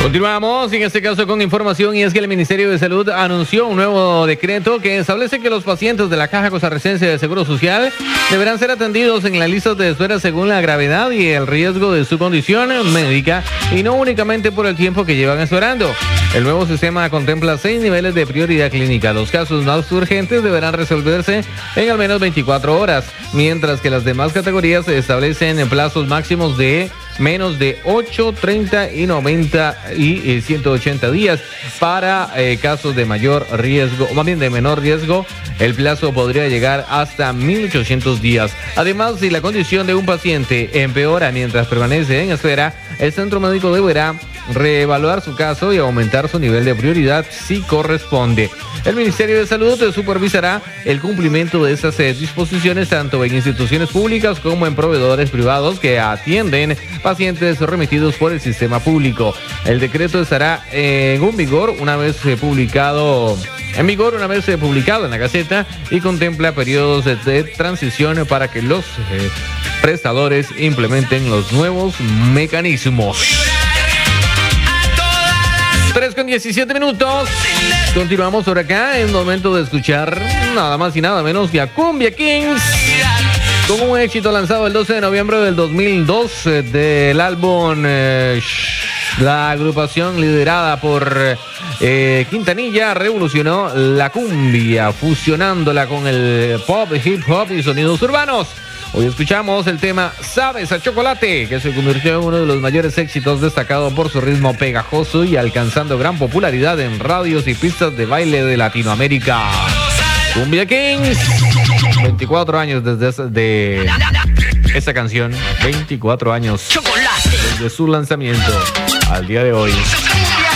Continuamos en este caso con información, y es que el Ministerio de Salud anunció un nuevo decreto que establece que los pacientes de la Caja Costarricense de Seguro Social deberán ser atendidos en las listas de espera según la gravedad y el riesgo de su condición médica y no únicamente por el tiempo que llevan esperando. El nuevo sistema contempla 6 niveles de prioridad clínica. Los casos más urgentes deberán resolverse en al menos 24 horas, mientras que las demás categorías se establecen en plazos máximos de menos de 8, 30 y 90 y 180 días. Para casos de mayor riesgo, o más bien de menor riesgo, el plazo podría llegar hasta 1800 días. Además, si la condición de un paciente empeora mientras permanece en espera, el centro médico deberá reevaluar su caso y aumentar su nivel de prioridad si corresponde. El Ministerio de Salud supervisará el cumplimiento de esas disposiciones tanto en instituciones públicas como en proveedores privados que atienden pacientes remitidos por el sistema público. El decreto estará en vigor una vez publicado en la Gaceta y contempla periodos de transición para que los prestadores implementen los nuevos mecanismos. 3:17. Continuamos por acá. Es momento de escuchar nada más y nada menos que a Cumbia Kings, con un éxito lanzado el 12 de noviembre del 2002 del álbum la agrupación liderada por Quintanilla revolucionó la cumbia, fusionándola con el pop, hip hop y sonidos urbanos. Hoy escuchamos el tema Sabes a Chocolate, que se convirtió en uno de los mayores éxitos, destacado por su ritmo pegajoso y alcanzando gran popularidad en radios y pistas de baile de Latinoamérica. Cumbia Kings, 24 años desde esta canción, 24 años desde su lanzamiento al día de hoy.